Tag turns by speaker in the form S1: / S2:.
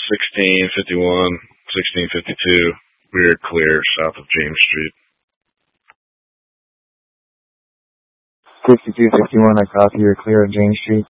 S1: 1651, 1652. We're clear south of James Street.
S2: 6261, I copy. You're clear of James Street.